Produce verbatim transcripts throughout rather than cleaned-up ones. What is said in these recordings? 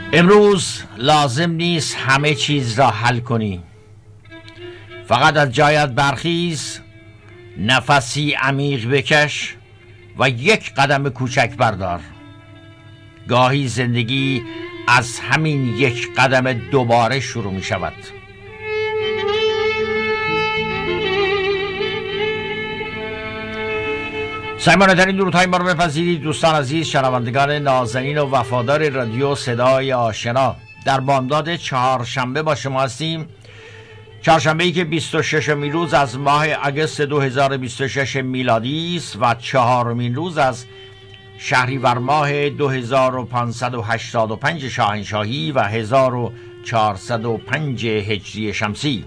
امروز لازم نیست همه چیز را حل کنی. فقط از جایت برخیز، نفسی عمیق بکش و یک قدم کوچک بردار. گاهی زندگی از همین یک قدم دوباره شروع می شود. سیمانه درودهای ما رو بپذیرید دوستان عزیز، شنوندگان نازنین و وفادار رادیو صدای آشنا. در بامداد چهارشنبه با شما هستیم. چهارشنبه ای که بیست و ششمین روز از ماه اگست دو هزار و بیست و شش میلادی است و چهارمین روز از شهریور ماه دو هزار و پانصد و هشتاد و پنج شاهنشاهی و هزار و چهارصد و پنج هجری شمسی.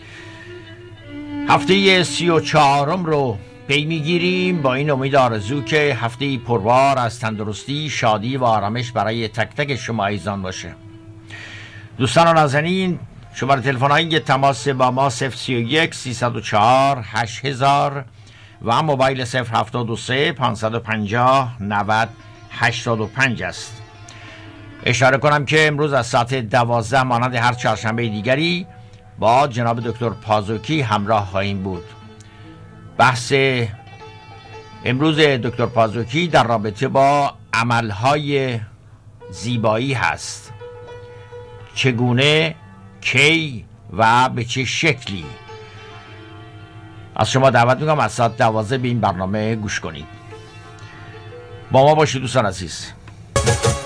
هفته سی و چهارم رو پی میگیریم با این امید آرزو که هفته پربار از تندرستی، شادی و آرامش برای تک تک شما عزیزان باشه. دوستان نازنین، شماره تلفن های تماس با ما صفر سی و یک سیصد و چهار هشت هزار و موبایل صفر هفتاد و سه پانصد و پنجاه نود هشتاد و پنج است. اشاره کنم که امروز از ساعت دوازده مانند هر چهارشنبه دیگری با جناب دکتر پازوکی همراه خواهیم بود. بحث امروز دکتر پازوکی در رابطه با عملهای زیبایی هست. چگونه، کی و به چه شکلی. از شما دعوت میکنم از ساعت دوازده به این برنامه گوش کنید. با ما باشید دوستان عزیز.